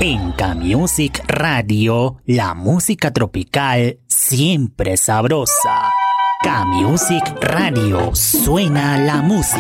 En K-Music Radio, la música tropical siempre sabrosa. K-Music Radio, suena la música.